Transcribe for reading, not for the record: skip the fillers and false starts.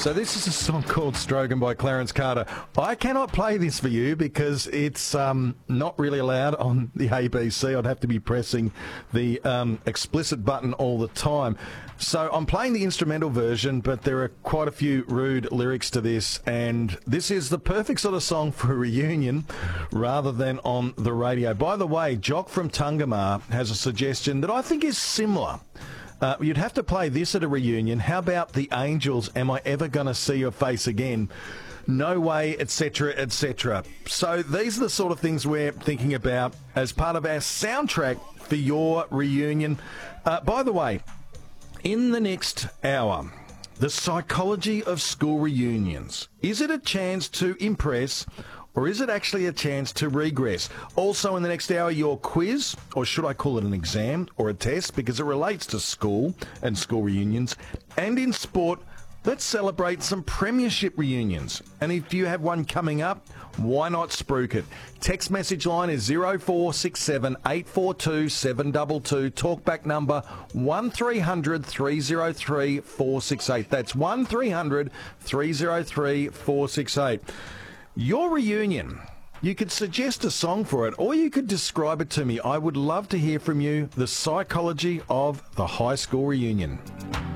So this is a song called Strogan by Clarence Carter. I cannot play this for you because it's not really allowed on the ABC. I'd have to be pressing the explicit button all the time. So I'm playing the instrumental version, but there are quite a few rude lyrics to this, and this is the perfect sort of song for a reunion rather than on the radio. By the way, Jock from Tungamar has a suggestion that I think is similar. You'd have to play this at a reunion. How about the Angels, Am I Ever Gonna See Your Face Again? No Way, etc., etc. So these are the sort of things we're thinking about as part of our soundtrack for your reunion. By the way, in the next hour, the psychology of school reunions. Is it a chance to impress, or is it actually a chance to regress? Also in the next hour, your quiz, or should I call it an exam or a test, because it relates to school and school reunions. And in sport, let's celebrate some premiership reunions. And if you have one coming up, why not spruik it? Text message line is 0467 842 722. Talkback number 1300 303 468. That's 1300 303 468. Your reunion. You could suggest a song for it, or you could describe it to me. I would love to hear from you. The psychology of the high school reunion.